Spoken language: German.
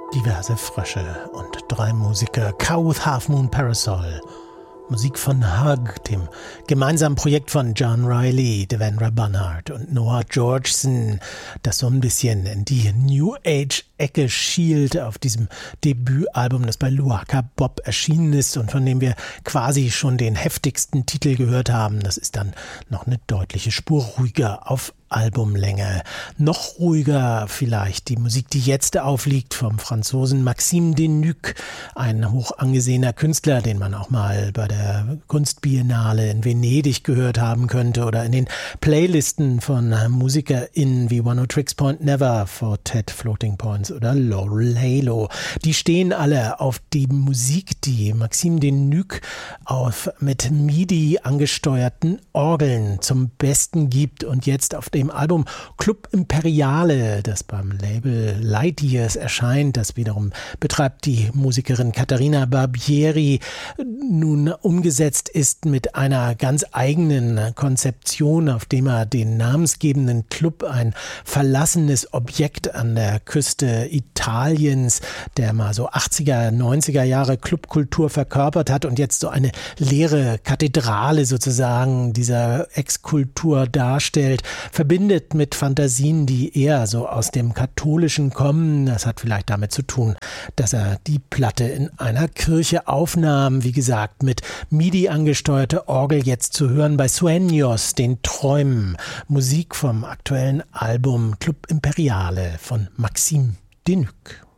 Diverse Frösche und 3 Musiker, Cow with Half Moon Parasol. Musik von Hug, dem gemeinsamen Projekt von John Riley, Devendra Banhart und Noah Georgeson, das so ein bisschen in die New Age-Ecke schielt auf diesem Debütalbum, das bei Luaka Bob erschienen ist und von dem wir quasi schon den heftigsten Titel gehört haben. Das ist dann noch eine deutliche Spur ruhiger auf Albumlänge. Noch ruhiger vielleicht die Musik, die jetzt aufliegt, vom Franzosen Maxime Denuc, ein hoch angesehener Künstler, den man auch mal bei der Kunstbiennale in Venedig gehört haben könnte oder in den Playlisten von MusikerInnen wie One O Tricks Point Never, Fortet, Floating Points oder Laurel Halo. Die stehen alle auf die Musik, die Maxime Denuc mit MIDI angesteuerten Orgeln zum Besten gibt und jetzt auf dem Album Club Imperiale, das beim Label Light Years erscheint, das wiederum betreibt die Musikerin Caterina Barbieri, nun umgesetzt ist mit einer ganz eigenen Konzeption, auf dem er den namensgebenden Club, ein verlassenes Objekt an der Küste Italiens, der mal so 80er, 90er Jahre Clubkultur verkörpert hat und jetzt so eine leere Kathedrale sozusagen dieser Ex-Kultur darstellt, verbindet mit Fantasien, die eher so aus dem Katholischen kommen. Das hat vielleicht damit zu tun, dass er die Platte in einer Kirche aufnahm. Wie gesagt, mit MIDI angesteuerte Orgel jetzt zu hören bei Sueños, den Träumen. Musik vom aktuellen Album Club Imperiale von Maxime Denuc.